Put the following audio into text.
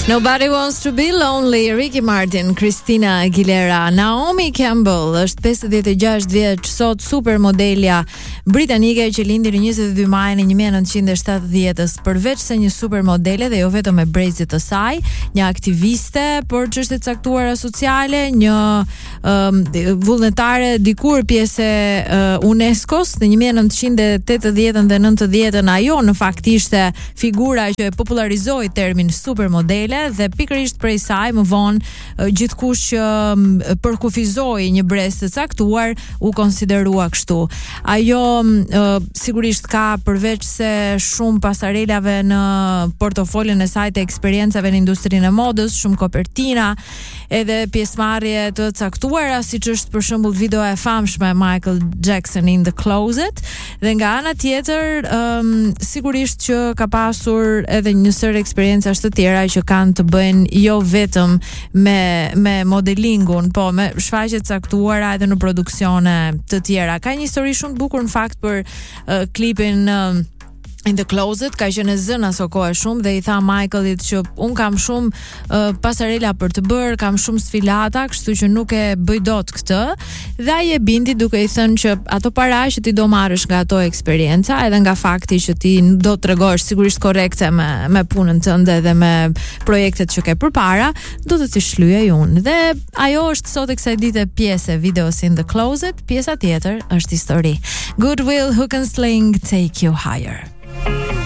Nobody Wants to Be Lonely, Ricky Martin, Christina Aguilera. Naomi Campbell është 56 vjeç, sot supermodelja britanike që lindi në 22 majin e 1970-s. Përveç se një supermodele dhe jo vetëm me brezit të saj, një aktiviste për çështje të caktuara sociale, një vullnetare dikur pjesë UNESCO-s në 1980-ën dhe 90-ën. Ajo në fakt ishte figura që e popularizoi termin supermodele dhe pikërisht prej saj më vonë gjithkush që përkufizoi një brez të caktuar u konsiderua kështu. Ajo sigurisht ka, përveç se shumë pasarelave në portofolin e saj të eksperiencave në industrinë e modës, shumë kopertina, edhe pjesëmarrje të caktuara, siç është për shembull video e famshme Michael Jackson in the Closet, dhe nga ana tjetër sigurisht që ka pasur edhe një sër eksperiencash të tjera që kanë të bëjnë jo vetëm me modelingun, po me shfaqje të caktuara edhe në produksione të tjera. Ka një histori shumë të bukur në fakt për klipin In the Closet, ka qenë zëna so kohë shumë dhe i tha Michaelit që un kam shumë pasarela për të bërë, kam shumë sfilata, kështu që nuk e bëj dot këtë, dhe ai e bindi duke i thënë që ato para që ti do marrësh nga ato eksperienca, edhe nga fakti që ti do të tregosh sigurisht korrekte me punën tënde dhe me projektet që ke përpara, do të t'i shlyej unë. Dhe ajo është sot e kësaj dite pjesë e videos In the Closet, pjesa tjetër është histori. Goodwill, Hook and Sling, Take You Higher.